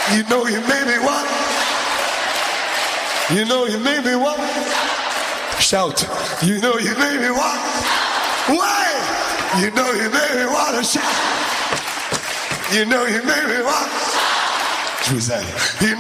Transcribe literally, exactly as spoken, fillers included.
You know you made me what? You know you made me what? Shout. You know you made me what? Why? You know you made me what? Shout. You know you made me what? Je vous aime. You